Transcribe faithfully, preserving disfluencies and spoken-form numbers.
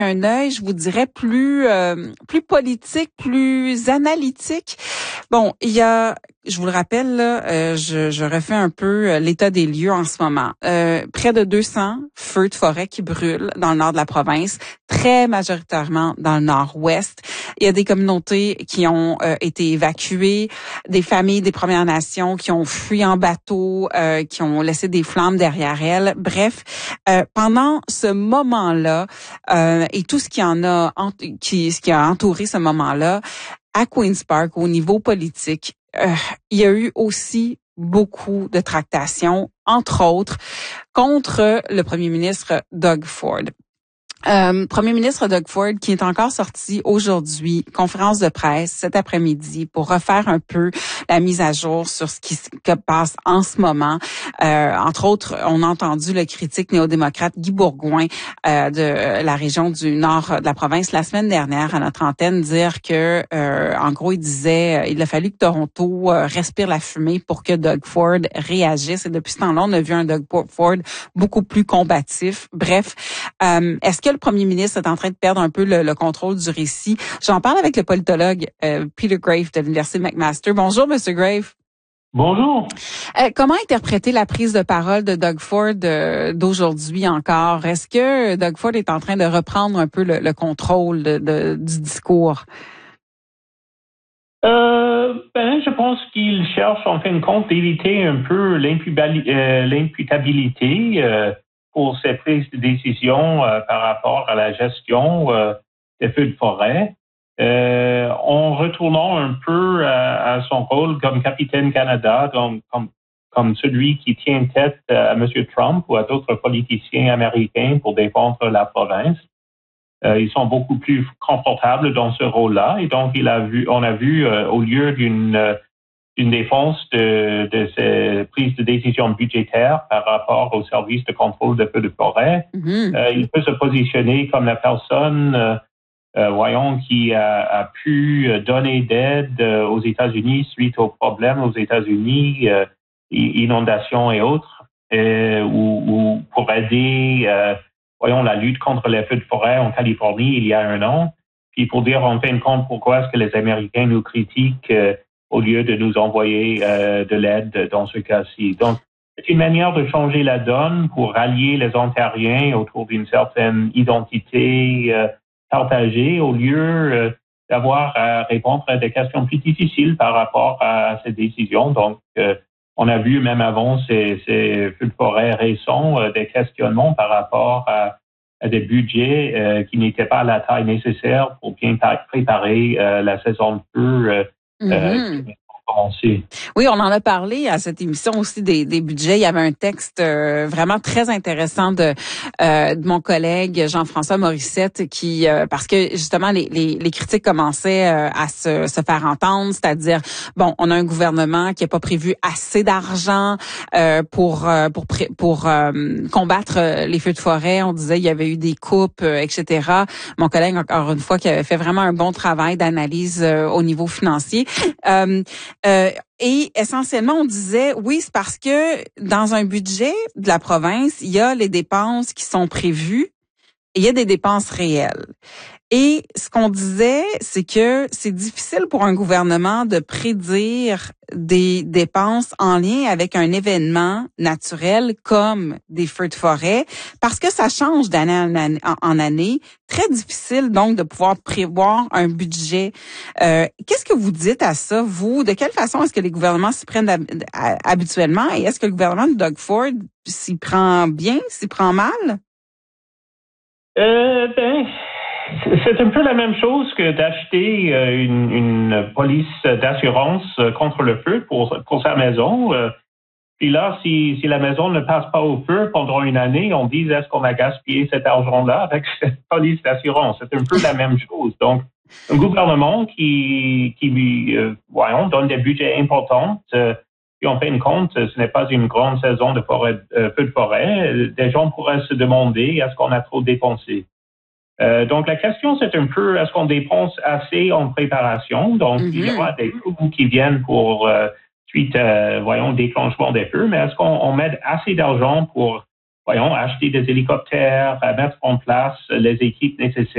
un œil, je vous dirais, plus euh, plus politique, plus analytique. Bon, il y a, je vous le rappelle, là, euh, je, je refais un peu l'état des lieux en ce moment. Euh, près de deux cents feux de forêt qui brûlent dans le nord de la province, très majoritairement dans le nord-ouest. Il y a des communautés qui ont euh, été évacuées, des familles des Premières Nations qui ont fui en bateau, euh, qui ont laissé des flammes derrière elles. Bref, euh, pendant ce moment-là euh, et tout ce qui en a, qui, ce qui a entouré ce moment-là, à Queen's Park, au niveau politique, euh, il y a eu aussi beaucoup de tractations, entre autres, contre le premier ministre Doug Ford. Euh, Premier ministre Doug Ford qui est encore sorti aujourd'hui, conférence de presse cet après-midi pour refaire un peu la mise à jour sur ce qui se passe en ce moment. Euh, entre autres, on a entendu le critique néo-démocrate Guy Bourgouin euh, de la région du nord de la province la semaine dernière à notre antenne dire que, euh, en gros, il disait il a fallu que Toronto euh, respire la fumée pour que Doug Ford réagisse. Et depuis ce temps-là, on a vu un Doug Ford beaucoup plus combatif. Bref, euh, est-ce que le premier ministre est en train de perdre un peu le, le contrôle du récit? J'en parle avec le politologue euh, Peter Graefe de l'Université McMaster. Bonjour, Monsieur Graefe. Bonjour. Euh, comment interpréter la prise de parole de Doug Ford euh, d'aujourd'hui encore? Est-ce que Doug Ford est en train de reprendre un peu le, le contrôle de, de, du discours? Euh, ben, je pense qu'il cherche en fin de compte d'éviter un peu euh, l'imputabilité euh, pour ses prises de décision euh, par rapport à la gestion euh, des feux de forêt, euh, en retournant un peu à, à son rôle comme capitaine Canada, donc, comme, comme celui qui tient tête à M. Trump ou à d'autres politiciens américains pour défendre la province. Euh, ils sont beaucoup plus confortables dans ce rôle-là, et donc il a vu, on a vu euh, au lieu d'une euh, une défense de, de ces prises de décision budgétaires par rapport au service de contrôle de feux de forêt, mm-hmm. euh, il peut se positionner comme la personne, euh, euh, voyons, qui a, a pu donner d'aide euh, aux États-Unis suite aux problèmes aux États-Unis, euh, inondations et autres, euh, ou, ou pour aider, euh, voyons, la lutte contre les feux de forêt en Californie il y a un an, puis pour dire en fin de compte pourquoi est-ce que les Américains nous critiquent euh, au lieu de nous envoyer euh, de l'aide dans ce cas-ci. Donc, c'est une manière de changer la donne pour rallier les Ontariens autour d'une certaine identité euh, partagée au lieu euh, d'avoir à répondre à des questions plus difficiles par rapport à ces décisions. Donc, euh, on a vu même avant ces, ces feux de forêt récents euh, des questionnements par rapport à, à des budgets euh, qui n'étaient pas à la taille nécessaire pour bien préparer euh, la saison de feu euh, Mm-hmm. Euh, commencer. Oui, on en a parlé à cette émission aussi des, des budgets. Il y avait un texte euh, vraiment très intéressant de, euh, de mon collègue Jean-François Morissette qui, euh, parce que justement les, les, les critiques commençaient euh, à se, se faire entendre, c'est-à-dire bon, on a un gouvernement qui n'a pas prévu assez d'argent euh, pour euh, pour pour euh, combattre les feux de forêt. On disait il y avait eu des coupes, euh, et cetera. Mon collègue encore une fois qui avait fait vraiment un bon travail d'analyse euh, au niveau financier. Euh, euh, et essentiellement, on disait, oui, c'est parce que dans un budget de la province, il y a les dépenses qui sont prévues et il y a des dépenses réelles. Et ce qu'on disait, c'est que c'est difficile pour un gouvernement de prédire des dépenses en lien avec un événement naturel comme des feux de forêt parce que ça change d'année en année. En année. Très difficile donc de pouvoir prévoir un budget. Euh, qu'est-ce que vous dites à ça, vous? De quelle façon est-ce que les gouvernements s'y prennent hab- habituellement et est-ce que le gouvernement de Doug Ford s'y prend bien, s'y prend mal? Euh, ben... C'est un peu la même chose que d'acheter une, une police d'assurance contre le feu pour, pour sa maison. Puis là, si, si la maison ne passe pas au feu pendant une année, on dit est-ce qu'on a gaspillé cet argent-là avec cette police d'assurance? C'est un peu la même chose. Donc, un gouvernement qui, qui euh, voyons, donne des budgets importants, euh, et en fin de compte, ce n'est pas une grande saison de forêt, euh, feu de forêt. Des gens pourraient se demander est-ce qu'on a trop dépensé? Euh, donc, la question, c'est un peu, est-ce qu'on dépense assez en préparation? Donc, mm-hmm. il y aura des coûts qui viennent pour, euh, suite, euh, voyons, déclenchement des feux, mais est-ce qu'on on met assez d'argent pour, voyons, acheter des hélicoptères, mettre en place les équipes nécessaires